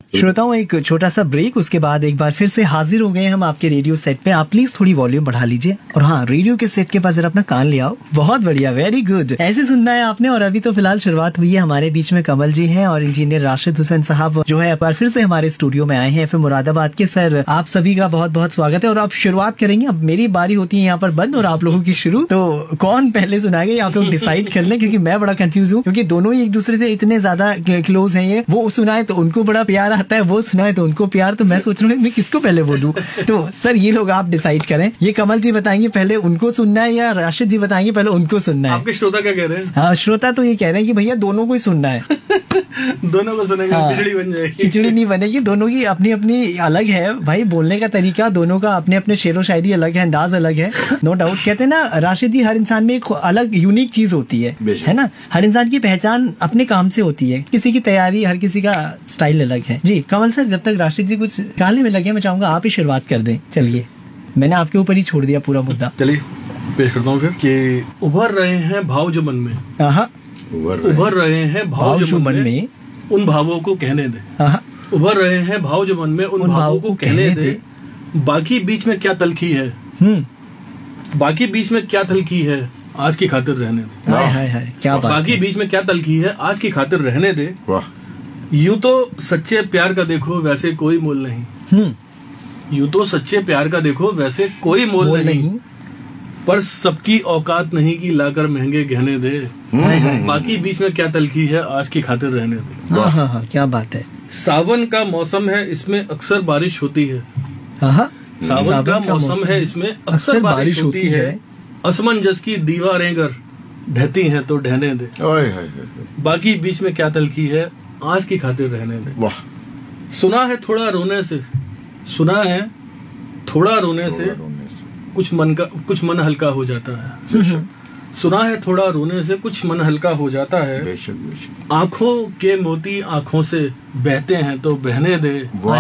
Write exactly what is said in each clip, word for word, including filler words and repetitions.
श्रोताओं, एक छोटा सा ब्रेक, उसके बाद एक बार फिर से हाजिर हो गए हम आपके रेडियो सेट पे। आप प्लीज थोड़ी वॉल्यूम बढ़ा लीजिए और हाँ, रेडियो के सेट के पास जरा अपना कान ले आओ। बहुत बढ़िया, वेरी गुड, ऐसे सुनना है आपने। और अभी तो फिलहाल शुरुआत हुई है। हमारे बीच में कमल जी हैं और इंजीनियर राशिद हुसैन साहब जो है एक बार फिर से हमारे स्टूडियो में आए हैं फिर मुरादाबाद के। सर, आप सभी का बहुत बहुत स्वागत है और आप शुरुआत करेंगे। अब मेरी बारी होती है यहाँ पर बंद और आप लोगों की शुरू, तो कौन पहले सुनाएंगे आप लोग डिसाइड कर लें, क्योंकि मैं बड़ा कंफ्यूज हूँ, क्योंकि दोनों ही एक दूसरे से इतने ज्यादा क्लोज हैं। ये वो सुनाए तो उनको बड़ा प्यार आता है, वो सुनाए तो उनको प्यार, तो मैं सोच रहा हूँ मैं किसको पहले बोलूं। तो सर ये लोग आप डिसाइड करें। ये कमल जी बताएंगे पहले उनको सुनना है या राशिद जी बताएंगे पहले उनको सुनना है? आपके श्रोता क्या कह रहे हैं? हाँ, श्रोता तो ये कह रहे हैं कि भैया दोनों को ही सुनना है। दोनों को सुनेंगे। हाँ, खिचड़ी बन जाएगी। खिचड़ी नहीं बनेगी, दोनों की अपनी अपनी अलग है भाई, बोलने का तरीका दोनों का अपने अपने शेरो शायरी अलग है, अंदाज अलग है, नो डाउट। कहते हैं ना राशिद जी, हर इंसान में एक अलग यूनिक चीज होती है, है ना। हर इंसान की पहचान अपने काम से होती है, किसी की तैयारी, हर किसी का स्टाइल अलग है। जी कमल सर, जब तक राशिद जी कुछ गाने में लगे, मैं चाहूंगा आप ही शुरुआत कर दें। चलिए, मैंने आपके ऊपर ही छोड़ दिया पूरा मुद्दा। चलिए पेश करता हूँ फिर कि उभर रहे हैं भाव जो मन में, उभर रहे हैं भाव जो मन में, उन भावों को कहने दे। उभर रहे हैं भाव जो मन में, उन भावों को कहने दे। बाकी बीच में क्या तलखी है, बाकी बीच में क्या तलखी है, आज की खातिर रहने दे। हाय हाय हाय, क्या बात। बाकी बीच में क्या तलखी है, आज की खातिर रहने दे। यूं तो सच्चे प्यार का देखो वैसे कोई मोल नहीं, यूं तो सच्चे प्यार का देखो वैसे कोई मोल, मोल नहीं, नहीं। पर सबकी औकात नहीं कि लाकर महंगे गहने दे। बाकी बीच में क्या तलखी है, आज की खातिर रहने दे। हाँ हाँ हाँ, क्या बात है। सावन का मौसम है, इसमें अक्सर बारिश होती है। सावन का मौसम है, इसमें अक्सर बारिश होती है। असमंजस की दीवारें अगर ढहती हैं तो ढहने दे। बाकी बीच में क्या तलखी है, आज की खातिर रहने दे। सुना है थोड़ा रोने से, सुना है थोड़ा रोने से कुछ मन का कुछ मन हल्का हो जाता है। सुना है थोड़ा रोने से कुछ मन हल्का हो जाता है। बेशक बेशक। आंखों के मोती आंखों से बहते हैं तो बहने दे।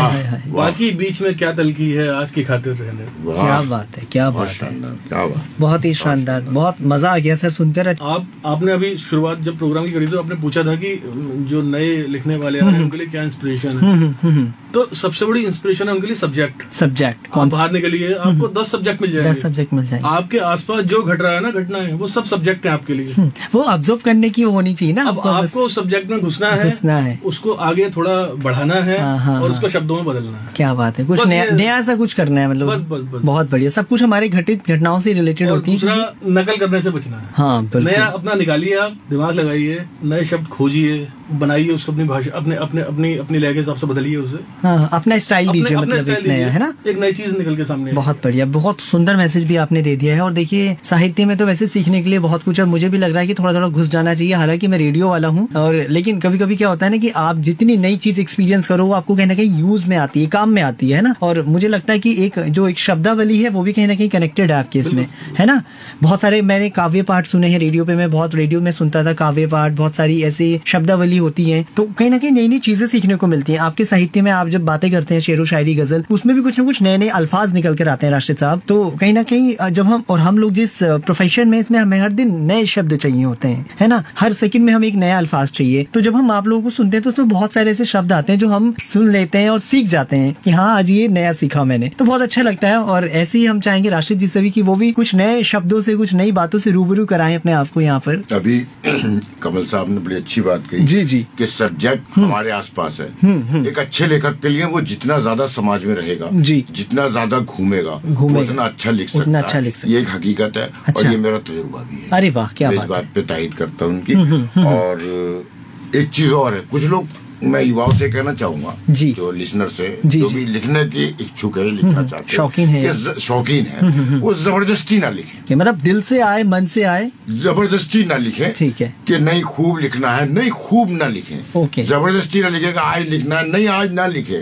बाकी बीच में क्या तलखी है, आज की खातिर रहने दे। क्या बात है, क्या बात है, क्या बात, बहुत ही शानदार, बहुत मजा आ गया सर सुनते रहे। आप आपने अभी शुरुआत जब प्रोग्राम की करी तो आपने पूछा था कि जो नए लिखने वाले हैं उनके लिए क्या इंस्पिरेशन है, तो सबसे बड़ी इंस्पिरेशन है उनके लिए सब्जेक्ट। सब्जेक्ट कौन बाहर निकलिए, आपको दस सब्जेक्ट मिल जाएंगे। दस सब्जेक्ट मिल जाएंगे। आपके आसपास जो घट रहा है ना, घटना है, वो सब सब्जेक्ट है आपके लिए। वो ऑब्जर्व करने की वो होनी चाहिए ना। अब आपको सब्जेक्ट में घुसना है, घुसना है, उसको आगे थोड़ा बढ़ाना है। हाँ, हाँ, और उसको शब्दों में बदलना है। क्या बात है, कुछ नया नया सा कुछ करना है, मतलब बस, बस, बस, बहुत बढ़िया। सब कुछ हमारे घटित घटनाओं से रिलेटेड होती है। दूसरा, नकल करने से बचना है। हाँ, नया अपना निकालिए, आप दिमाग लगाइए, नए शब्द खोजिए, बनाइए उसको अपनी भाषा, अपने अपने अपनी अपनी लय के हिसाब से बदलिए उसे। हाँ, अपना स्टाइल दीजिए, मतलब एक नया, है ना, एक नई चीज निकल के सामने। बहुत बढ़िया, बहुत सुंदर मैसेज भी आपने दे दिया है। और देखिए, साहित्य में तो वैसे सीखने के लिए बहुत कुछ है। मुझे भी लग रहा है कि थोड़ा थोड़ा घुस जाना चाहिए। हालांकि मैं रेडियो वाला हूँ, और लेकिन कभी कभी क्या होता है ना कि आप जितनी नई चीज एक्सपीरियंस करो, वो आपको कहीं ना कहीं यूज में आती है, काम में आती है ना। और मुझे लगता है कि एक जो एक शब्दावली है वो भी कहीं ना कहीं कनेक्टेड है आपके इसमें, है ना। बहुत सारे मैंने काव्य पाठ सुने हैं रेडियो पे, मैं बहुत रेडियो में सुनता था काव्य पाठ, बहुत सारी ऐसी शब्दावली होती है, तो कहीं ना कहीं नई नई चीजें सीखने को मिलती हैं। आपके साहित्य में आप जब बातें करते हैं, शेरो शायरी गजल, उसमें भी कुछ ना कुछ नए नए अल्फाज निकल कर आते हैं राशिद साहब। तो कहीं ना कहीं जब हम और हम लोग जिस प्रोफेशन में, इसमें हमें हर दिन नए शब्द चाहिए होते हैं, है ना। हर सेकंड में हमें एक नया अल्फाज चाहिए। तो जब हम आप लोगों को सुनते हैं तो उसमें बहुत सारे ऐसे शब्द आते हैं जो हम सुन लेते हैं और सीख जाते हैं कि हाँ, आज ये नया सीखा मैंने, तो बहुत अच्छा लगता है। और ऐसे ही हम चाहेंगे राशिद जी से भी कि वो भी कुछ नए शब्दों से, कुछ नई बातों से रूबरू कराएं अपने आप को यहाँ पर। अभी कमल साहब ने बड़ी अच्छी बात कही जी जी कि सब्जेक्ट हमारे आसपास है। एक अच्छे लेखक के लिए वो जितना ज्यादा समाज में रहेगा, जी, जितना ज्यादा घूमेगा, उतना अच्छा लिख सकता है, अच्छा लिख सकता है। ये एक हकीकत है। अच्छा। और ये मेरा तजुर्बा भी है। अरे वाह, क्या बात है। इस बात पे तायद करता हूँ उनकी। और एक चीज और है, कुछ लोग, मैं युवाओं से कहना चाहूंगा, जो लिसनर से, जी, जो भी लिखने की इच्छुक है, लिखना चाहते हैं, शौकीन है, शौकीन है, वो जबरदस्ती ना लिखे, मतलब दिल से आए, मन से आए, जबरदस्ती ना लिखे। ठीक है कि नहीं खूब लिखना है, नहीं खूब ना लिखे। ओके। जबरदस्ती ना लिखेगा, आज लिखना है, नहीं आज ना लिखे।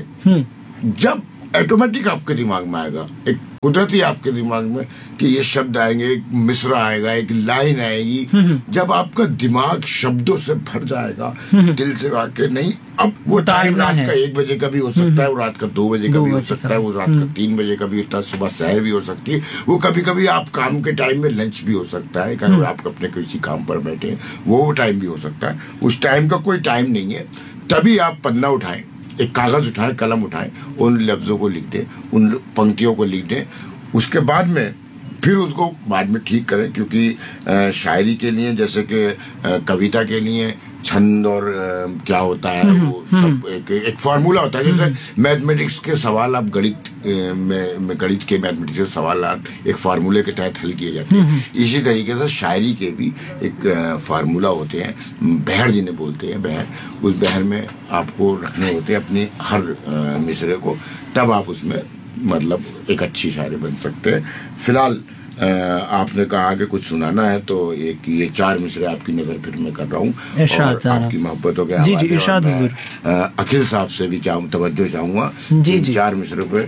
जब ऑटोमेटिक आपके दिमाग में आएगा, एक कुदरती आपके दिमाग में कि ये शब्द आएंगे, एक मिसरा आएगा, एक लाइन आएगी, जब आपका दिमाग शब्दों से भर जाएगा, दिल से आके नहीं, अब वो टाइम रात का एक बजे का भी हो सकता है, वो रात का दो बजे का भी हो सकता है, वो रात का तीन बजे का भी होता है, सुबह सहर भी हो सकती है, वो कभी कभी आप काम के टाइम में लंच भी हो सकता है, कभी आप अपने किसी काम पर बैठे वो टाइम भी हो सकता है। उस टाइम का कोई टाइम नहीं है। तभी आप पन्ना उठाएं एक कागज उठाएं, कलम उठाएं, उन लफ्जों को लिख दें, उन पंक्तियों को लिख दें, उसके बाद में फिर उसको बाद में ठीक करें। क्योंकि शायरी के लिए जैसे कि कविता के लिए छंद और क्या होता है वो सब एक एक फार्मूला होता है। जैसे मैथमेटिक्स के सवाल आप गणित में, में गणित के मैथमेटिक्स के सवाल आप एक फार्मूले के तहत हल किए जाते हैं, इसी तरीके से शायरी के भी एक फार्मूला होते हैं, बहर जिन्हें बोलते हैं बहर, उस बहर में आपको रखने होते हैं अपनी हर मिसरे को, तब आप उसमें मतलब एक अच्छी शायरी बन सकते हैं। फिलहाल आपने कहा कि कुछ सुनाना है, तो एक ये चार मिसरे आपकी नजर फिर मैं कर रहा हूँ और आपकी मोहब्बतों के जी जी इरशाद हुजूर। अखिल साहब से भी चाहूँ तवज्जो चाहूंगा जी जी चार मिसरों पे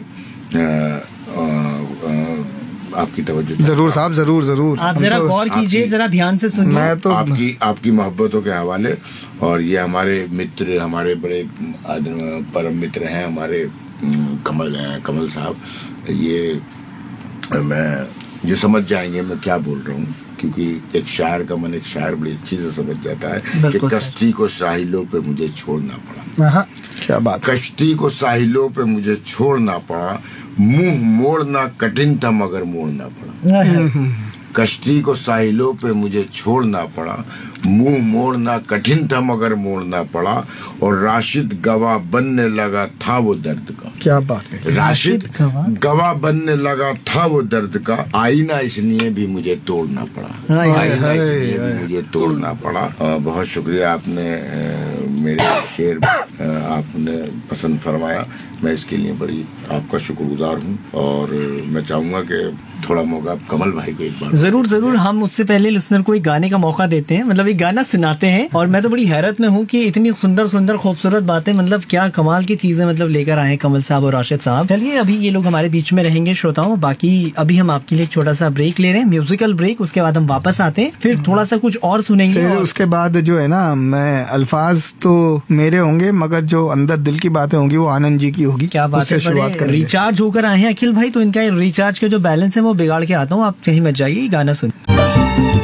आपकी तवज्जो। जरूर साहब, जरूर जरूर, आप जरा गौर कीजिए, जरा ध्यान से सुनिए। मैं तो आपकी आपकी मोहब्बतों के हवाले, और ये हमारे मित्र, हमारे बड़े परम मित्र हैं हमारे कमल हैं, कमल साहब, ये मैं जो समझ जाएंगे मैं क्या बोल रहा हूँ, क्योंकि एक शायर का मन एक शायर बड़ी अच्छी से समझ जाता है कि कश्ती को साहिलों पे मुझे छोड़ना पड़ा, क्या बात, कश्ती को साहिलों पे मुझे छोड़ना पड़ा, मुंह मोड़ना कठिन था मगर मोड़ना पड़ा, कश्ती को साहिलों पे मुझे छोड़ना पड़ा, मुंह मोड़ना कठिन था मगर मोड़ना पड़ा, और राशिद गवाह बनने लगा था वो दर्द का। क्या बात है, राशिद गवाह बनने लगा था वो दर्द का, आईना इसलिए भी मुझे तोड़ना पड़ा, आईना इसलिए भी मुझे तोड़ना पड़ा। बहुत शुक्रिया, आपने मेरे शेर आपने पसंद फरमाया, मैं इसके लिए बड़ी आपका शुक्रगुजार हूँ। और मैं चाहूंगा कि थोड़ा मौका कमल भाई को एक बार जरूर जरूर हम उससे पहले लिसनर को एक गाने का मौका देते हैं, मतलब एक गाना सुनाते हैं। और मैं तो बड़ी हैरत में हूँ कि इतनी सुंदर सुंदर खूबसूरत बातें, मतलब क्या कमाल की चीजें मतलब लेकर आए कमल साहब और राशिद साहब। चलिए अभी ये लोग हमारे बीच में रहेंगे श्रोताओं, बाकी अभी हम आपके लिए एक छोटा सा ब्रेक ले रहे हैं, म्यूजिकल ब्रेक, उसके बाद हम वापस आते हैं, फिर थोड़ा सा कुछ और सुनेंगे। फिर और... उसके बाद जो है ना, मैं अल्फाज तो मेरे होंगे मगर जो अंदर दिल की बातें होंगी वो आनंद जी की होगी। क्या बात है, शुरुआत करेंगे। रिचार्ज होकर आए हैं अखिल भाई, तो इनका रिचार्ज का जो बैलेंस है वो बिगाड़ के आता हूँ, आप कहीं मत जाइए, गाना सुन।